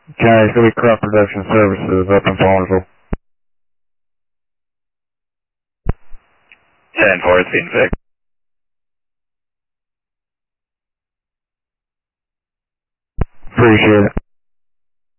Okay, it's going to be Crop Production Services up in Farmersville. 10-4, it's being fixed. Appreciate it.